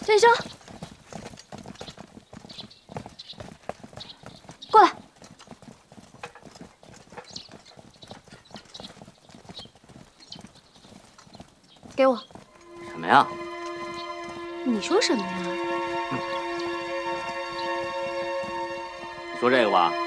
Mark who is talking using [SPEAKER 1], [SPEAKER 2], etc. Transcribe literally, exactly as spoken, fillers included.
[SPEAKER 1] 段医生，过来。给我。
[SPEAKER 2] 什么呀？
[SPEAKER 1] 你说什么呀？
[SPEAKER 2] 你说这个吧。